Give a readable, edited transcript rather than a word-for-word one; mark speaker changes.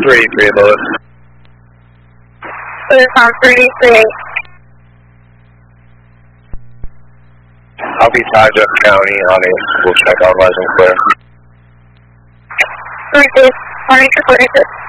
Speaker 1: 383, Lewis.
Speaker 2: Lewis on 338.
Speaker 1: I'll be Todd Jeff County on a school check, otherwise I'm clear.
Speaker 2: 36, 42, 46.